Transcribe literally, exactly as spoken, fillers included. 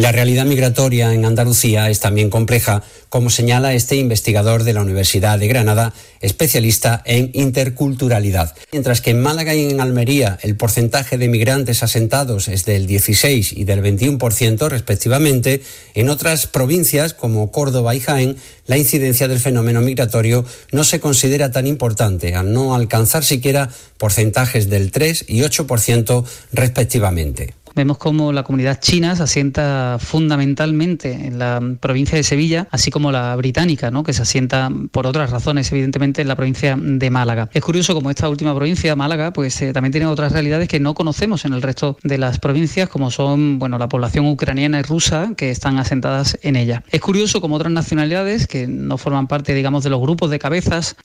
La realidad migratoria en Andalucía es también compleja, como señala este investigador de la Universidad de Granada, especialista en interculturalidad. Mientras que en Málaga y en Almería el porcentaje de migrantes asentados es del dieciséis y del veintiuno por ciento respectivamente, en otras provincias como Córdoba y Jaén la incidencia del fenómeno migratorio no se considera tan importante, al no alcanzar siquiera porcentajes del tres y ocho por ciento respectivamente. Vemos cómo la comunidad china se asienta fundamentalmente en la provincia de Sevilla, así como la británica, ¿no?, que se asienta por otras razones, evidentemente, en la provincia de Málaga. Es curioso como esta última provincia, Málaga, pues eh, también tiene otras realidades que no conocemos en el resto de las provincias, como son, bueno, la población ucraniana y rusa que están asentadas en ella. Es curioso como otras nacionalidades que no forman parte, digamos, de los grupos de cabezas